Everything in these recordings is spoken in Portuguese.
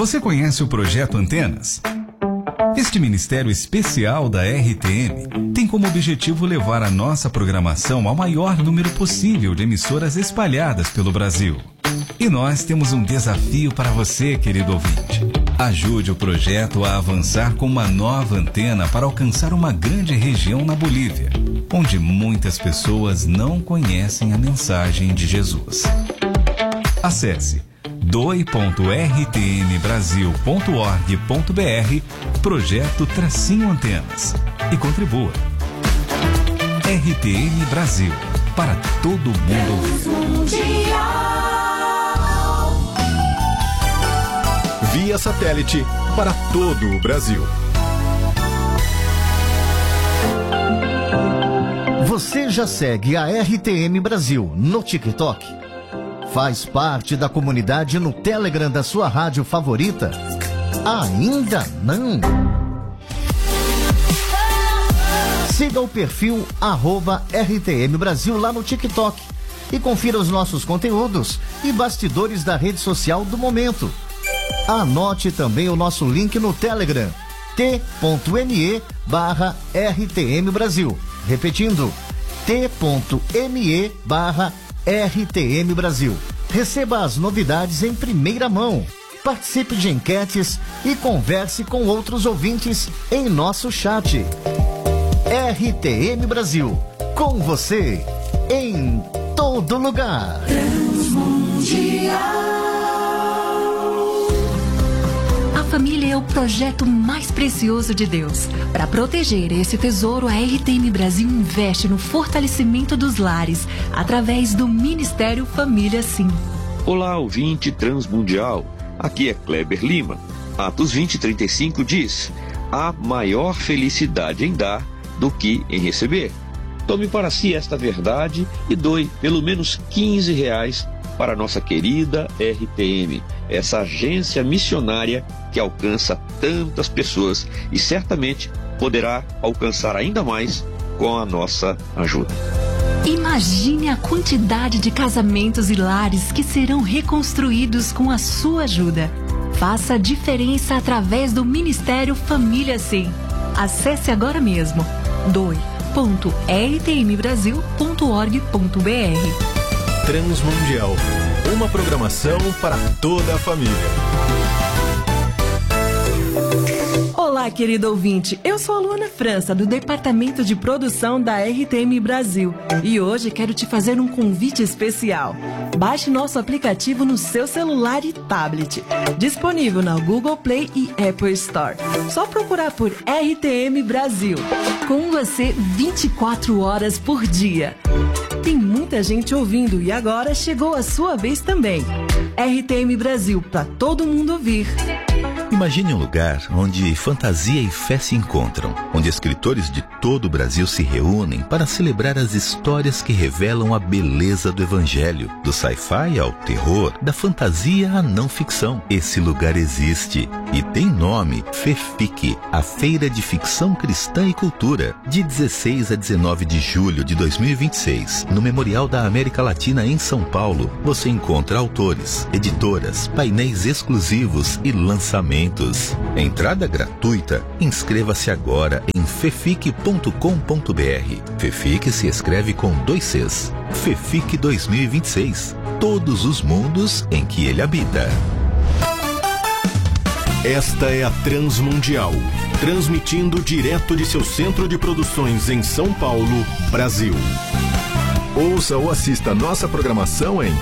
Você conhece o Projeto Antenas? Este ministério especial da RTM tem como objetivo levar a nossa programação ao maior número possível de emissoras espalhadas pelo Brasil. E nós temos um desafio para você, querido ouvinte. Ajude o projeto a avançar com uma nova antena para alcançar uma grande região na Bolívia, onde muitas pessoas não conhecem a mensagem de Jesus. Acesse doi.rtmbrasil.org.br Projeto-Antenas e contribua. RTM Brasil, para todo mundo ouvir. Via satélite para todo o Brasil. Você já segue a RTM Brasil no TikTok? Faz parte da comunidade no Telegram da sua rádio favorita? Ainda não? Siga o perfil @RTM Brasil lá no TikTok e confira os nossos conteúdos e bastidores da rede social do momento. Anote também o nosso link no Telegram, t.me/RTM Brasil. Repetindo, t.me/RTM Brasil. Receba as novidades em primeira mão. Participe de enquetes e converse com outros ouvintes em nosso chat. RTM Brasil, com você, em todo lugar. Transmundial. A família é o projeto mais precioso de Deus. Para proteger esse tesouro, a RTM Brasil investe no fortalecimento dos lares, através do Ministério Família Sim. Olá, ouvinte Transmundial. Aqui é Kleber Lima. Atos 20:35 diz: há maior felicidade em dar do que em receber. Tome para si esta verdade e doe pelo menos R$15 para a nossa querida RTM, essa agência missionária que alcança tantas pessoas e certamente poderá alcançar ainda mais com a nossa ajuda. Imagine a quantidade de casamentos e lares que serão reconstruídos com a sua ajuda. Faça a diferença através do Ministério Família Sim. Acesse agora mesmo doi.rtmbrasil.org.br. Transmundial, uma programação para toda a família. Olá, querido ouvinte, eu sou a Luana França, do Departamento de Produção da RTM Brasil, e hoje quero te fazer um convite especial. Baixe nosso aplicativo no seu celular e tablet, disponível na Google Play e Apple Store. Só procurar por RTM Brasil, com você 24 horas por dia. Tem muita gente ouvindo e agora chegou a sua vez também. RTM Brasil, para todo mundo ouvir. Imagine um lugar onde fantasia e fé se encontram, onde escritores de todo o Brasil se reúnem para celebrar as histórias que revelam a beleza do Evangelho, do sci-fi ao terror, da fantasia à não ficção. Esse lugar existe e tem nome: FEFIC, a Feira de Ficção Cristã e Cultura, de 16 a 19 de julho de 2026, no Memorial da América Latina em São Paulo. Você encontra autores, editoras, painéis exclusivos e lançamentos. Entrada gratuita. Inscreva-se agora em fefic.com.br. FEFIC se escreve com 2 Cs. FEFIC 2026. Todos os mundos em que ele habita. Esta é a Transmundial, transmitindo direto de seu centro de produções em São Paulo, Brasil. Ouça ou assista nossa programação em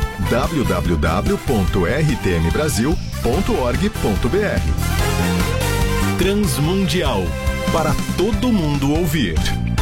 www.rtmbrasil.org.br. Transmundial, para todo mundo ouvir.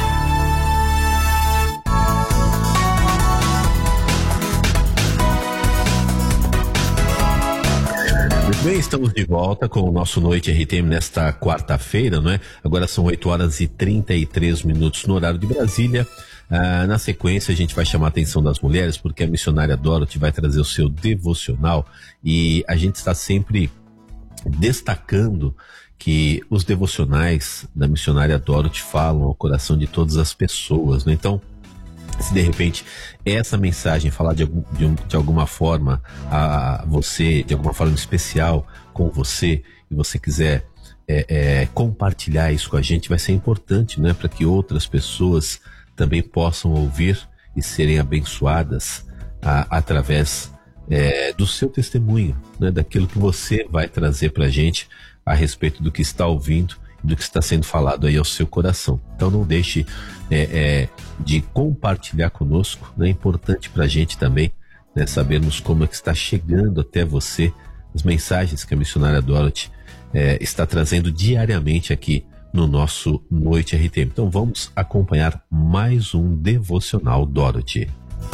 Muito bem, estamos de volta com o nosso Noite RTM nesta quarta-feira, não é? Agora são 8h33 no horário de Brasília. Na sequência, a gente vai chamar a atenção das mulheres, porque a missionária Dorothy vai trazer o seu devocional e a gente está sempre destacando que os devocionais da missionária Dorothy falam ao coração de todas as pessoas, né? Então, Se de repente essa mensagem falar de alguma forma a você, de alguma forma especial com você, e você quiser compartilhar isso com a gente, vai ser importante, né, para que outras pessoas também possam ouvir e serem abençoadas através do seu testemunho, né, daquilo que você vai trazer para a gente a respeito do que está ouvindo, do que está sendo falado aí ao seu coração. Então não deixe de compartilhar conosco, né? É importante para a gente também, né, sabermos como é que está chegando até você as mensagens que a missionária Dorothy está trazendo diariamente aqui no nosso Noite RTM. Então vamos acompanhar mais um Devocional Dorothy.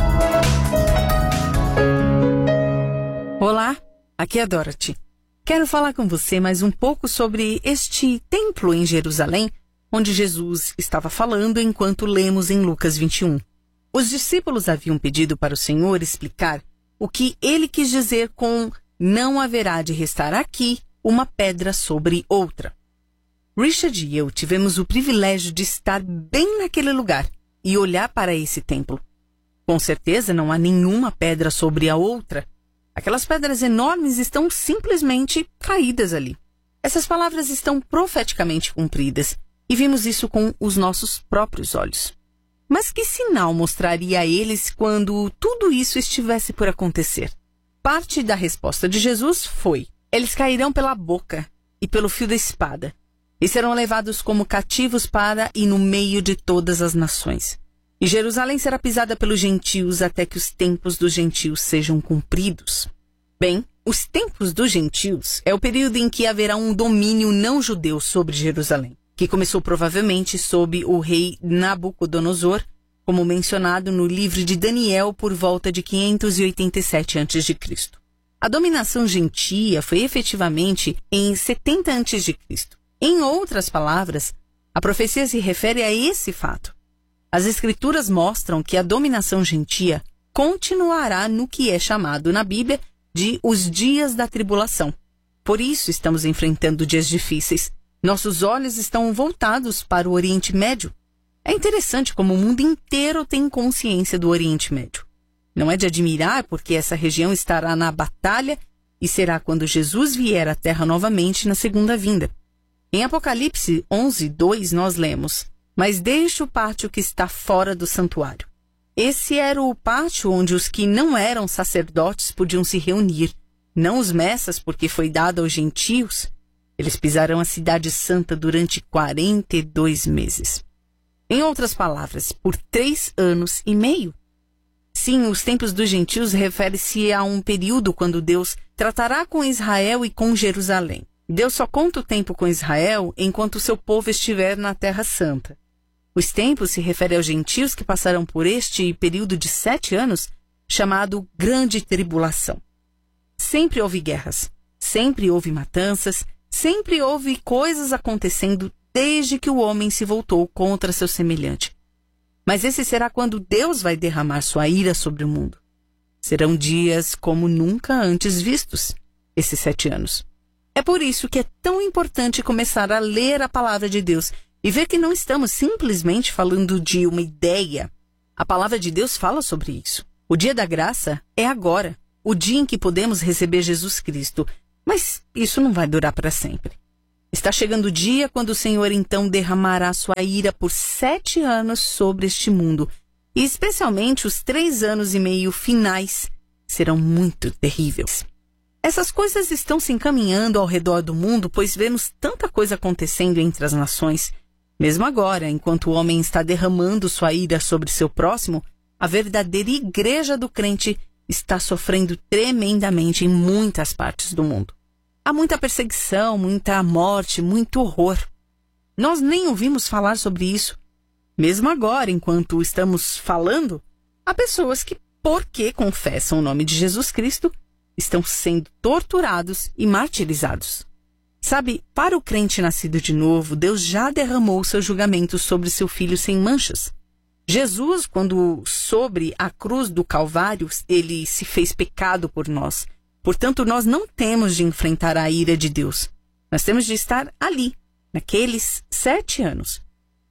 Olá, aqui é a Dorothy. Quero falar com você mais um pouco sobre este templo em Jerusalém, onde Jesus estava falando enquanto lemos em Lucas 21. Os discípulos haviam pedido para o Senhor explicar o que ele quis dizer com "não haverá de restar aqui uma pedra sobre outra". Richard e eu tivemos o privilégio de estar bem naquele lugar e olhar para esse templo. Com certeza não há nenhuma pedra sobre a outra. Aquelas pedras enormes estão simplesmente caídas ali. Essas palavras estão profeticamente cumpridas e vimos isso com os nossos próprios olhos. Mas que sinal mostraria a eles quando tudo isso estivesse por acontecer? Parte da resposta de Jesus foi: eles cairão pela boca e pelo fio da espada, e serão levados como cativos para e no meio de todas as nações. E Jerusalém será pisada pelos gentios até que os tempos dos gentios sejam cumpridos. Bem, os tempos dos gentios é o período em que haverá um domínio não judeu sobre Jerusalém, que começou provavelmente sob o rei Nabucodonosor, como mencionado no livro de Daniel por volta de 587 a.C. A dominação gentia foi efetivamente em 70 a.C. Em outras palavras, a profecia se refere a esse fato. As Escrituras mostram que a dominação gentia continuará no que é chamado na Bíblia de os dias da tribulação. Por isso estamos enfrentando dias difíceis. Nossos olhos estão voltados para o Oriente Médio. É interessante como o mundo inteiro tem consciência do Oriente Médio. Não é de admirar porque essa região estará na batalha e será quando Jesus vier à Terra novamente na segunda vinda. Em Apocalipse 11:2 nós lemos: "Mas deixe o pátio que está fora do santuário." Esse era o pátio onde os que não eram sacerdotes podiam se reunir, não os messas, porque foi dado aos gentios. Eles pisarão a cidade santa durante 42 meses. Em outras palavras, por 3 anos e meio. Sim, os tempos dos gentios refere-se a um período quando Deus tratará com Israel e com Jerusalém. Deus só conta o tempo com Israel enquanto o seu povo estiver na Terra Santa. Os tempos se referem aos gentios que passarão por este período de 7 anos, chamado Grande Tribulação. Sempre houve guerras, sempre houve matanças, sempre houve coisas acontecendo desde que o homem se voltou contra seu semelhante. Mas esse será quando Deus vai derramar sua ira sobre o mundo. Serão dias como nunca antes vistos, esses 7 anos. É por isso que é tão importante começar a ler a palavra de Deus e ver que não estamos simplesmente falando de uma ideia. A palavra de Deus fala sobre isso. O dia da graça é agora, o dia em que podemos receber Jesus Cristo. Mas isso não vai durar para sempre. Está chegando o dia quando o Senhor então derramará sua ira por 7 anos sobre este mundo. E especialmente os 3 anos e meio finais serão muito terríveis. Essas coisas estão se encaminhando ao redor do mundo, pois vemos tanta coisa acontecendo entre as nações. Mesmo agora, enquanto o homem está derramando sua ira sobre seu próximo, a verdadeira igreja do crente está sofrendo tremendamente em muitas partes do mundo. Há muita perseguição, muita morte, muito horror. Nós nem ouvimos falar sobre isso. Mesmo agora, enquanto estamos falando, há pessoas que, porque confessam o nome de Jesus Cristo, estão sendo torturados e martirizados. Sabe, para o crente nascido de novo, Deus já derramou seu julgamento sobre seu filho sem manchas. Jesus, quando sobre a cruz do Calvário, ele se fez pecado por nós. Portanto, nós não temos de enfrentar a ira de Deus. Nós temos de estar ali, naqueles 7 anos.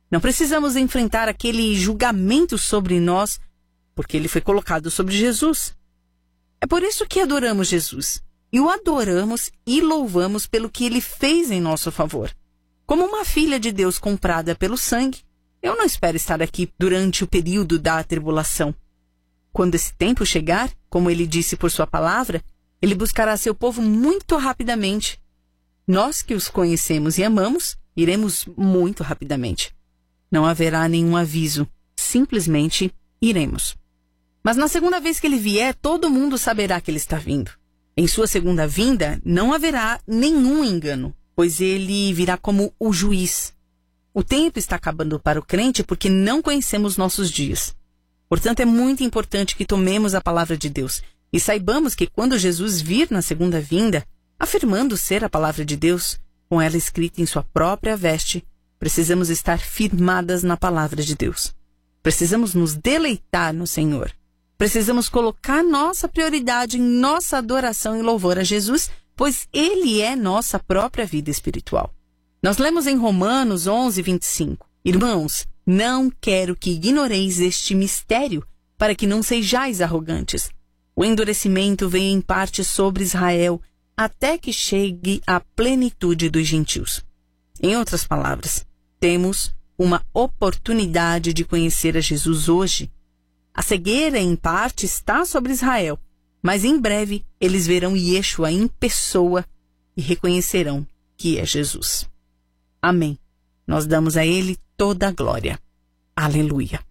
Não precisamos enfrentar aquele julgamento sobre nós, porque ele foi colocado sobre Jesus. É por isso que adoramos Jesus. E o adoramos e louvamos pelo que ele fez em nosso favor. Como uma filha de Deus comprada pelo sangue, eu não espero estar aqui durante o período da tribulação. Quando esse tempo chegar, como ele disse por sua palavra, ele buscará seu povo muito rapidamente. Nós que os conhecemos e amamos, iremos muito rapidamente. Não haverá nenhum aviso, simplesmente iremos. Mas na segunda vez que ele vier, todo mundo saberá que ele está vindo. Em sua segunda vinda, não haverá nenhum engano, pois ele virá como o juiz. O tempo está acabando para o crente porque não conhecemos nossos dias. Portanto, é muito importante que tomemos a palavra de Deus e saibamos que quando Jesus vir na segunda vinda, afirmando ser a palavra de Deus, com ela escrita em sua própria veste, precisamos estar firmadas na palavra de Deus. Precisamos nos deleitar no Senhor. Precisamos colocar nossa prioridade em nossa adoração e louvor a Jesus, pois Ele é nossa própria vida espiritual. Nós lemos em Romanos 11, 25. Irmãos, não quero que ignoreis este mistério, para que não sejais arrogantes. O endurecimento vem em parte sobre Israel, até que chegue a plenitude dos gentios. Em outras palavras, temos uma oportunidade de conhecer a Jesus hoje. A cegueira, em parte, está sobre Israel, mas em breve eles verão Yeshua em pessoa e reconhecerão que é Jesus. Amém. Nós damos a Ele toda a glória. Aleluia.